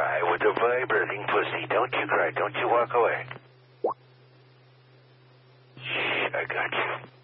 cry with a vibrating pussy. Don't you cry. Don't you walk away. Shh, I got you.